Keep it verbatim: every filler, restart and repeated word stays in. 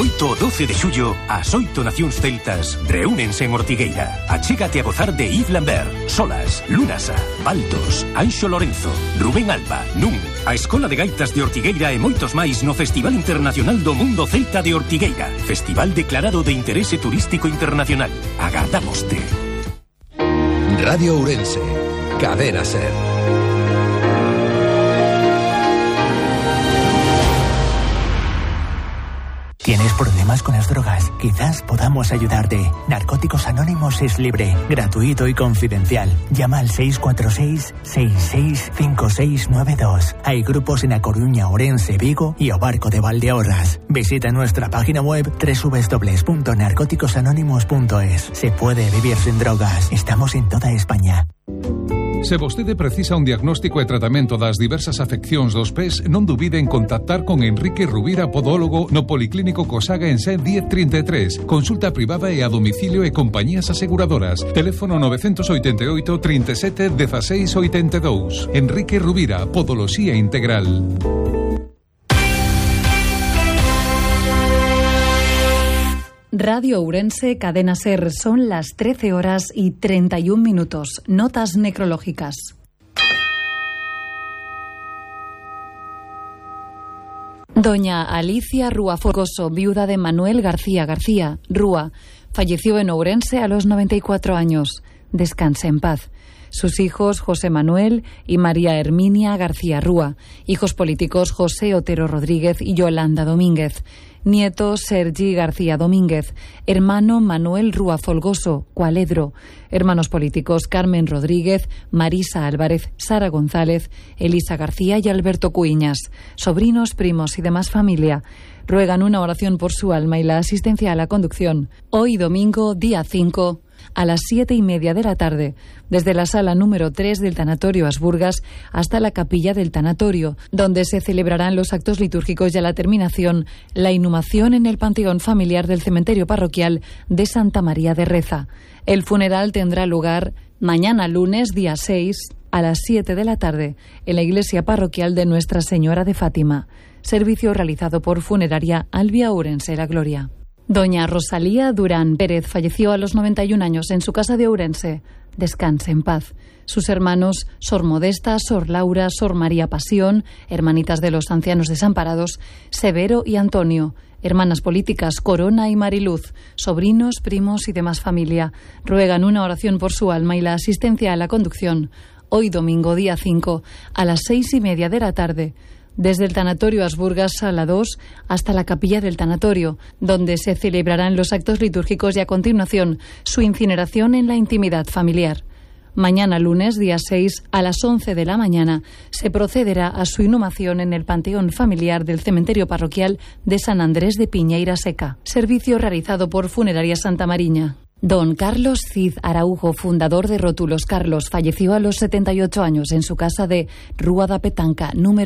oito e doce de xullo, as oito nacións celtas reúnense en Ortigueira. Achégate a gozar de Yves Lambert, Solas, Lunasa, Baltos, Anxo Lorenzo, Rubén Alba, Nun, a Escola de Gaitas de Ortigueira e moitos máis no Festival Internacional do Mundo Celta de Ortigueira. Festival declarado de interese turístico internacional. Agardámoste. Radio Ourense, Cadena Ser. ¿Tienes problemas con las drogas? Quizás podamos ayudarte. Narcóticos Anónimos es libre, gratuito y confidencial. Llama al seis cuatro seis, seis seis cinco seis nueve dos. Hay grupos en A Coruña, Ourense, Vigo y Obarco de Valdeorras. Visita nuestra página web doble u doble u doble u punto narcóticos anónimos punto es. Se puede vivir sin drogas. Estamos en toda España. Se vostede precisa un diagnóstico e tratamento das diversas afeccións dos pés, non dubide en contactar con Enrique Rubira, podólogo, no Policlínico Cosaga en C diez trinta e tres. Consulta privada e a domicilio e compañías aseguradoras. Teléfono nove oito oito, trinta e sete, dezasseis oitenta e dous. Enrique Rubira, Podoloxía Integral. Radio Ourense, Cadena Ser, son las trece horas y treinta y un minutos. Notas necrológicas. Doña Alicia Rúa Folgoso, viuda de Manuel García García Rúa, falleció en Ourense a los noventa y cuatro años. Descanse en paz. Sus hijos José Manuel y María Herminia García Rúa, hijos políticos José Otero Rodríguez y Yolanda Domínguez, nieto Sergi García Domínguez, hermano Manuel Rúa Folgoso, Cualedro, hermanos políticos Carmen Rodríguez, Marisa Álvarez, Sara González, Elisa García y Alberto Cuiñas, sobrinos, primos y demás familia. Ruegan una oración por su alma y la asistencia a la conducción. Hoy domingo, día cinco, a las siete y media de la tarde, desde la sala número tres del Tanatorio Asburgas hasta la capilla del Tanatorio, donde se celebrarán los actos litúrgicos y a la terminación la inhumación en el panteón familiar del cementerio parroquial de Santa María de Reza. El funeral tendrá lugar mañana lunes, día seis, a las siete de la tarde, en la iglesia parroquial de Nuestra Señora de Fátima. Servicio realizado por Funeraria Albia Ourense La Gloria. Doña Rosalía Durán Pérez falleció a los noventa y un años en su casa de Ourense. Descanse en paz. Sus hermanos Sor Modesta, Sor Laura, Sor María Pasión, hermanitas de los ancianos desamparados, Severo y Antonio, hermanas políticas Corona y Mariluz, sobrinos, primos y demás familia, ruegan una oración por su alma y la asistencia a la conducción. Hoy domingo, día cinco, a las seis y media de la tarde, desde el Tanatorio Asburgas, sala dos, hasta la capilla del Tanatorio, donde se celebrarán los actos litúrgicos y a continuación su incineración en la intimidad familiar. Mañana lunes, día seis, a las once de la mañana, se procederá a su inhumación en el panteón familiar del cementerio parroquial de San Andrés de Piñeira Seca. Servicio realizado por Funeraria Santa Mariña. Don Carlos Cid Araujo, fundador de Rótulos Carlos, falleció a los setenta y ocho años en su casa de Rúa da Petanca, número